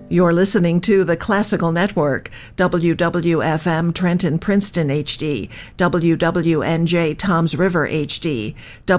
You're listening to the Classical Network, WWFM Trenton Princeton HD, WWNJ Toms River HD,